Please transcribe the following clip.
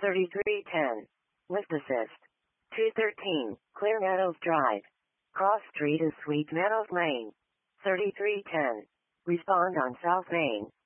3310. Lift assist. 213, Clear Meadows Drive. Cross Street is Sweet Meadows Lane. 3310. Respond on South Main.